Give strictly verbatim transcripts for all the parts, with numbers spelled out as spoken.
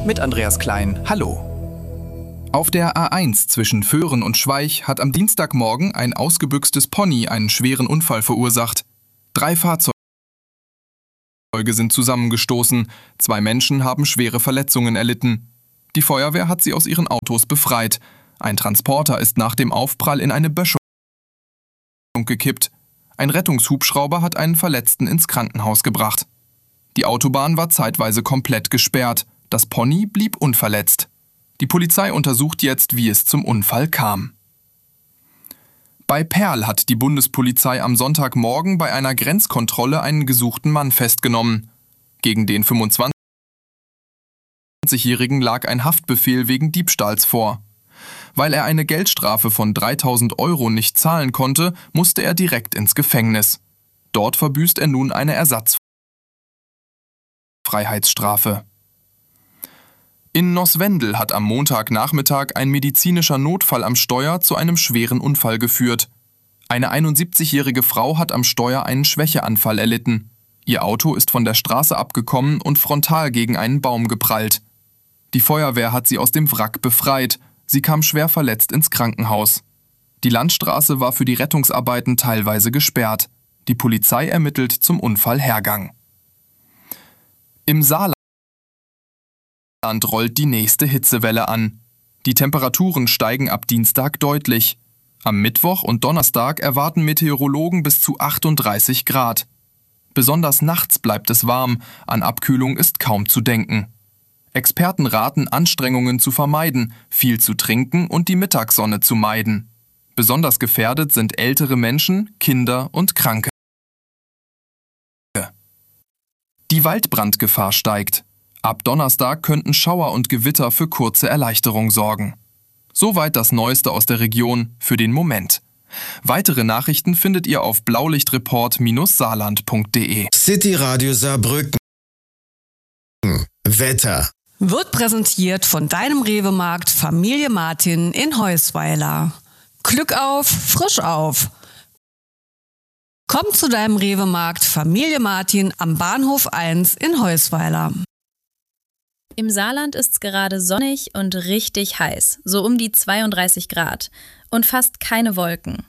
mit Andreas Klein. Hallo. Auf der A eins zwischen Föhren und Schweich hat am Dienstagmorgen ein ausgebüxtes Pony einen schweren Unfall verursacht. Drei Fahrzeuge sind zusammengestoßen, zwei Menschen haben schwere Verletzungen erlitten. Die Feuerwehr hat sie aus ihren Autos befreit. Ein Transporter ist nach dem Aufprall in eine Böschung gekippt. Ein Rettungshubschrauber hat einen Verletzten ins Krankenhaus gebracht. Die Autobahn war zeitweise komplett gesperrt. Das Pony blieb unverletzt. Die Polizei untersucht jetzt, wie es zum Unfall kam. Bei Perl hat die Bundespolizei am Sonntagmorgen bei einer Grenzkontrolle einen gesuchten Mann festgenommen. Gegen den fünfundzwanzigjährigen lag ein Haftbefehl wegen Diebstahls vor. Weil er eine Geldstrafe von dreitausend Euro nicht zahlen konnte, musste er direkt ins Gefängnis. Dort verbüßt er nun eine Ersatzfreiheitsstrafe. In Noswendel hat am Montagnachmittag ein medizinischer Notfall am Steuer zu einem schweren Unfall geführt. Eine einundsiebzigjährige Frau hat am Steuer einen Schwächeanfall erlitten. Ihr Auto ist von der Straße abgekommen und frontal gegen einen Baum geprallt. Die Feuerwehr hat sie aus dem Wrack befreit. Sie kam schwer verletzt ins Krankenhaus. Die Landstraße war für die Rettungsarbeiten teilweise gesperrt. Die Polizei ermittelt zum Unfallhergang. Im Saarland rollt die nächste Hitzewelle an. Die Temperaturen steigen ab Dienstag deutlich. Am Mittwoch und Donnerstag erwarten Meteorologen bis zu achtunddreißig Grad. Besonders nachts bleibt es warm, an Abkühlung ist kaum zu denken. Experten raten, Anstrengungen zu vermeiden, viel zu trinken und die Mittagssonne zu meiden. Besonders gefährdet sind ältere Menschen, Kinder und Kranke. Die Waldbrandgefahr steigt. Ab Donnerstag könnten Schauer und Gewitter für kurze Erleichterung sorgen. Soweit das Neueste aus der Region für den Moment. Weitere Nachrichten findet ihr auf blaulichtreport Bindestrich saarland punkt de. City Radio Saarbrücken. Wetter. Wird präsentiert von deinem Rewe-Markt Familie Martin in Heusweiler. Glück auf, frisch auf. Komm zu deinem Rewe-Markt Familie Martin am Bahnhof eins in Heusweiler. Im Saarland ist's gerade sonnig und richtig heiß, so um die zweiunddreißig Grad und fast keine Wolken.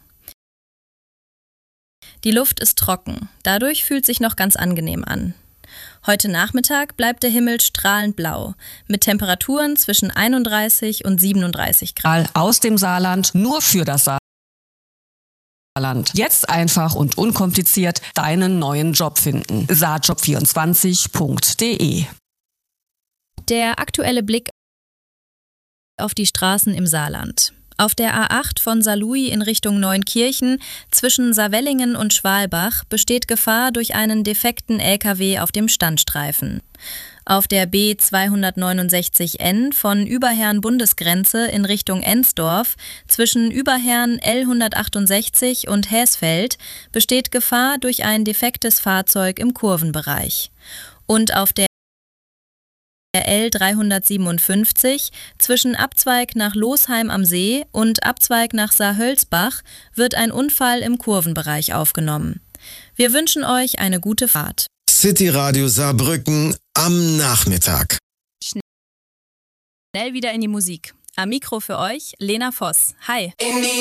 Die Luft ist trocken, dadurch fühlt sich noch ganz angenehm an. Heute Nachmittag bleibt der Himmel strahlend blau, mit Temperaturen zwischen einunddreißig und siebenunddreißig Grad. Aus dem Saarland nur für das Saarland. Jetzt einfach und unkompliziert deinen neuen Job finden. saarjob vierundzwanzig punkt de. Der aktuelle Blick auf die Straßen im Saarland. Auf der A acht von Saarlouis in Richtung Neunkirchen zwischen Saarwellingen und Schwalbach besteht Gefahr durch einen defekten L K W auf dem Standstreifen. Auf der B zweihundertneunundsechzig N von Überherrn-Bundesgrenze in Richtung Ensdorf zwischen Überherrn L hundertachtundsechzig und Häsfeld besteht Gefahr durch ein defektes Fahrzeug im Kurvenbereich. Und auf der L dreihundertsiebenundfünfzig zwischen Abzweig nach Losheim am See und Abzweig nach Saarhölzbach wird ein Unfall im Kurvenbereich aufgenommen. Wir wünschen euch eine gute Fahrt. City Radio Saarbrücken am Nachmittag. Schnell wieder in die Musik. Am Mikro für euch Lena Voss. Hi.